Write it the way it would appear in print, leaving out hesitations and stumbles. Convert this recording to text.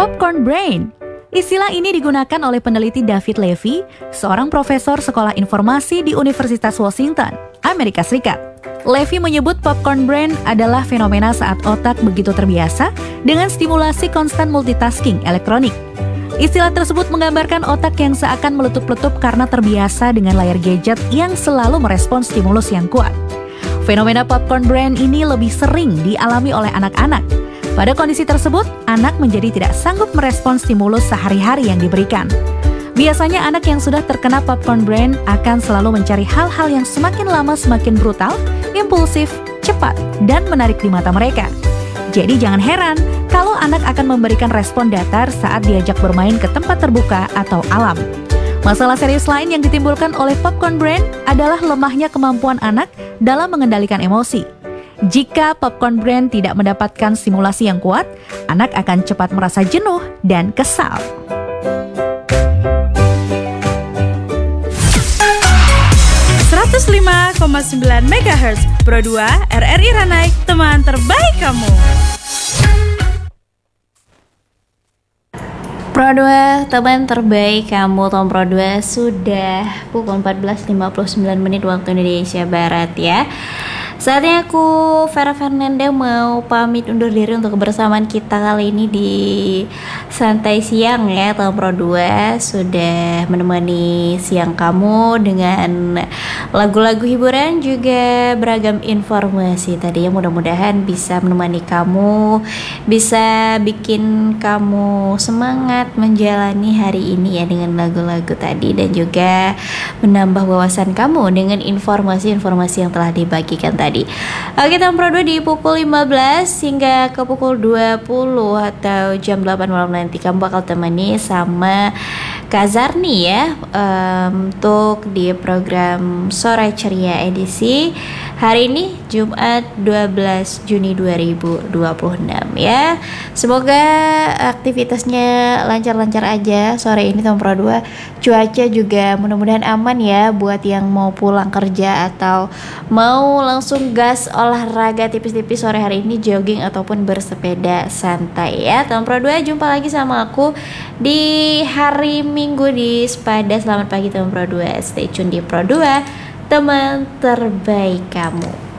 popcorn brain. Istilah ini digunakan oleh peneliti David Levy, seorang profesor sekolah informasi di Universitas Washington, Amerika Serikat. Levy menyebut popcorn brain adalah fenomena saat otak begitu terbiasa dengan stimulasi konstan multitasking elektronik. Istilah tersebut menggambarkan otak yang seakan meletup-letup karena terbiasa dengan layar gadget yang selalu merespons stimulus yang kuat. Fenomena popcorn brain ini lebih sering dialami oleh anak-anak. Pada kondisi tersebut, anak menjadi tidak sanggup merespons stimulus sehari-hari yang diberikan. Biasanya anak yang sudah terkena popcorn brain akan selalu mencari hal-hal yang semakin lama semakin brutal, impulsif, cepat, dan menarik di mata mereka. Jadi jangan heran kalau anak akan memberikan respon datar saat diajak bermain ke tempat terbuka atau alam. Masalah serius lain yang ditimbulkan oleh popcorn brain adalah lemahnya kemampuan anak dalam mengendalikan emosi. Jika popcorn brain tidak mendapatkan stimulasi yang kuat, anak akan cepat merasa jenuh dan kesal. 105,9 MHz Pro 2 RRI Ranai, teman terbaik kamu. Pro 2, teman terbaik kamu. Tom Pro 2 sudah pukul 14.59 waktu Indonesia Barat ya. Saatnya aku, Vera Fernanda, mau pamit undur diri untuk kebersamaan kita kali ini di Santai Siang ya. Tom Pro 2 sudah menemani siang kamu dengan lagu-lagu hiburan juga beragam informasi tadi yang mudah-mudahan bisa menemani kamu, bisa bikin kamu semangat menjalani hari ini ya dengan lagu-lagu tadi, dan juga menambah wawasan kamu dengan informasi-informasi yang telah dibagikan tadi. Oke, Tom Pro 2 di pukul 15 hingga ke pukul 20 atau jam 8 malam nanti kamu bakal temani sama Kak Zarni ya, untuk di program Sore Ceria edisi hari ini Jumat 12 Juni 2026 ya. Semoga aktivitasnya lancar-lancar aja sore ini Tom Pro 2. Cuaca juga mudah-mudahan aman ya buat yang mau pulang kerja atau mau langsung gas olahraga tipis-tipis sore hari ini, jogging ataupun bersepeda santai ya. Tom Pro 2, jumpa lagi sama aku di hari Minggu di Sepada. Selamat pagi Tom Pro 2. Stay tune di Pro 2, teman terbaik kamu.